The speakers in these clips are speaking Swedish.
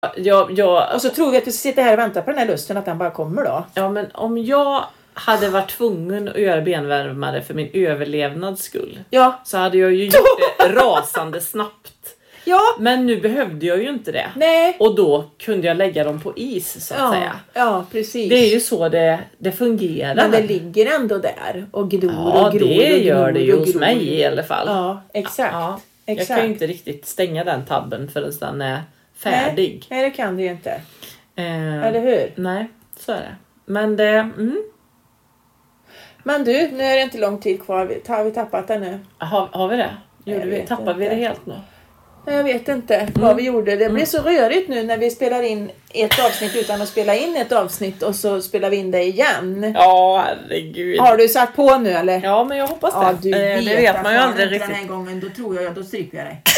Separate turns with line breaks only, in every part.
Och så tror vi att du sitter här och väntar på den här lusten att den bara kommer då.
Ja, men om jag hade varit tvungen att göra benvärmare för min överlevnads skull.
Ja.
Så hade jag ju gjort det rasande snabbt.
Ja.
Men nu behövde jag ju inte det.
Nej.
Och då kunde jag lägga dem på is så att säga.
Ja, precis.
Det är ju så det fungerar.
Men det ligger ändå där och gror
och gror. Ja, det gör det ju hos mig i alla fall.
Ja, exakt.
Ja.
Exakt.
Jag kan ju inte riktigt stänga den tabben förrän den är färdig.
Nej, det kan du ju inte. Eller hur?
Nej, så är det. Men det...
Men du, nu är det inte lång tid kvar. Har vi tappat det nu?
Har vi det? Tappar vi det helt nu?
Nej, jag vet inte vad vi gjorde. Det blir så rörigt nu när vi spelar in ett avsnitt utan att spela in ett avsnitt och så spelar vi in det igen.
Ja, herregud.
Har du satt på nu eller?
Ja, men jag hoppas det.
Ja, du
det vet man ju aldrig riktigt.
Den här gången, då tror jag, då stryker jag dig.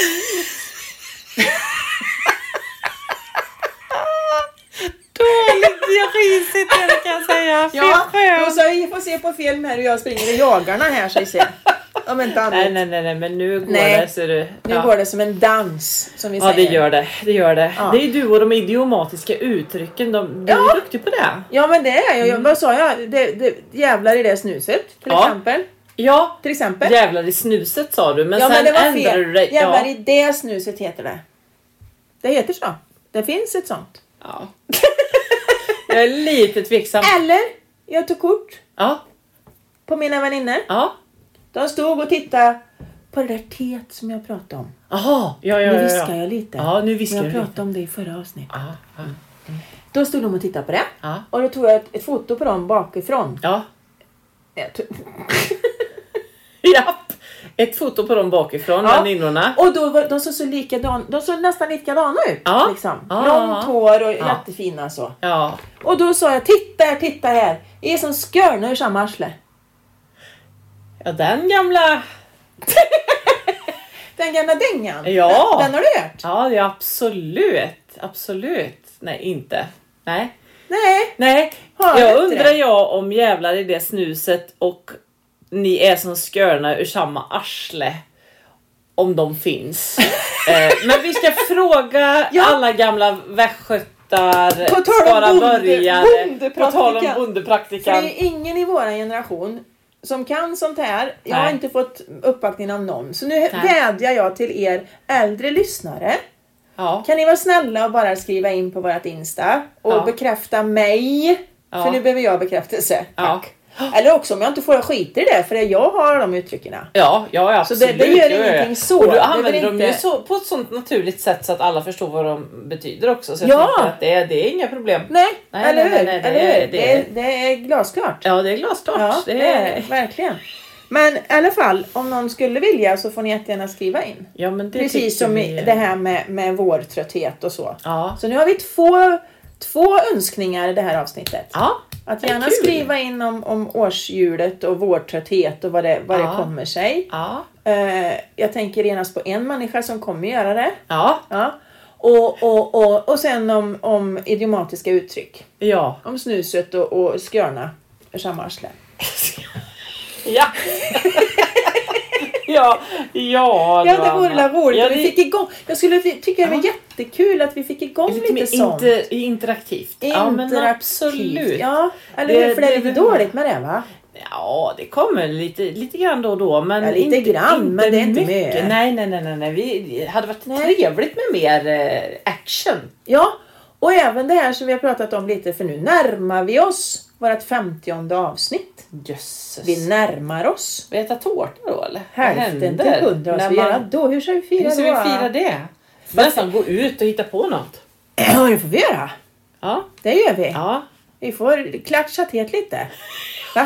Dåligt, jag risigt det kan jag säga.
Ja, då så vi får se på film här hur jag springer i jagarna här så vi ser. Om inte annat.
Nej, men nu går det så du...
Nu går det som en dans, som vi säger.
Ja, det gör det. Ja. Det är du och de idiomatiska uttrycken, du är duktig på det.
Ja, men det är jag. Vad sa jag? Det jävlar i det snuset, till exempel.
Ja,
till exempel.
Jävlar i snuset sa du, men
ja,
sen
men det var
ändrade du det.
Jävlar i det snuset heter det. Det heter så. Det finns ett sånt.
Ja. Jag är lite tveksam.
Eller, jag tog kort.
Ja.
På mina vänner.
Ja.
De stod och tittade på det där teet som jag pratade om.
Jaha,
Nu viskar jag lite.
Ja, nu viskar jag
lite. Jag pratade om det i förra avsnittet. Då stod de och tittade på det.
Ja.
Och då tog jag ett foto på dem bakifrån.
Ja. Japp. Ett foto på dem bakifrån, väninnorna.
Och då var de så likadana. De såg nästan likadana ut.
Ja.
Liksom. Långt hår och jättefina så.
Ja.
Och då sa jag, titta här. Det är som skörna ur samma arsle.
Ja, den gamla...
Den gamla dängan.
Ja.
Den har du hört?
Ja, det är absolut. Nej, inte. Nej.
Har
Jag
inte
undrar
det?
om jävlar i det snuset och ni är som skörna ur samma arsle. Om de finns. Men vi ska fråga alla gamla västgötar,
på tal om
börjare. På tal om bondepraktikan.
För det är ingen i vår generation som kan sånt här. Jag har inte fått uppbackning av någon. Så nu vädjar jag till er äldre lyssnare.
Ja.
Kan ni vara snälla och bara skriva in på vårt Insta och bekräfta mig. För nu behöver jag bekräftelse. Tack. Eller också om jag inte får skit i det. För jag har de uttrycken.
Ja, absolut.
Så det gör ingenting så.
Och du använder dem ju så, på ett sånt naturligt sätt så att alla förstår vad de betyder också. Så jag tänker att det är inga problem.
Nej, eller hur? Det är glasklart.
Ja, det är glasklart.
Ja, det är verkligen. Men i alla fall, om någon skulle vilja så får ni jättegärna skriva in.
Ja, men det
precis som det här med vårtrötthet och så.
Ja.
Så nu har vi två önskningar i det här avsnittet.
Ja.
Att gärna skriva in om årshjulet och vårtrötthet och vad det kommer sig.
Ja.
Jag tänker genast på en människa som kommer göra det.
Ja.
Och sen om idiomatiska uttryck.
Ja.
Om snuset och skörna ur samma arsle.
Ja. Ja,
det vore roligt. Ja, vi fick igång. Jag skulle tycka det var jättekul att vi fick igång lite sånt.
Interaktivt. Ja, men absolut.
Ja, eller hur? För det är lite dåligt med det, va?
Ja, det kommer lite grann då. Men
lite grann, men det är inte mycket.
Nej. Vi hade varit trevligt med mer action.
Ja, och även det här som vi har pratat om lite. För nu närmar vi oss vårt 50:e avsnitt.
Jösses.
Vi närmar oss.
Vi äter tårta då, eller?
Hälften till 100 oss. Då, hur ska vi fira det?
Hur ska vi fira det? Vi nästan gå ut och hitta på något.
Ja, det får vi göra.
Ja.
Det gör vi.
Ja.
Vi får klatscha till lite. Va?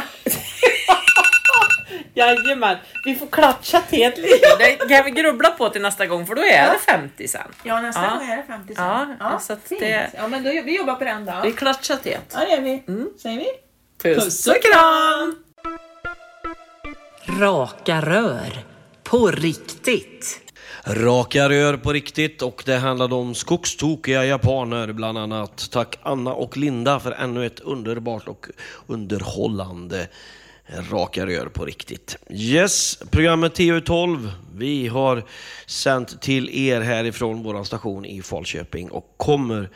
Jajamän, vi får klatscha till lite. Det kan vi grubbla på till nästa gång, för då är det 50 sen.
Ja, nästa gång är det 50 sen.
Ja, så att
ja, men då, vi jobbar på den då.
Vi klatschar till.
Ja, det gör vi. Säger vi?
Puss och kram!
Raka rör på riktigt.
Raka rör på riktigt, och det handlade om skogstokiga japaner bland annat. Tack Anna och Linda för ännu ett underbart och underhållande Raka rör på riktigt. Yes, programmet TU12. Vi har sänt till er härifrån vår station i Falköping och kommer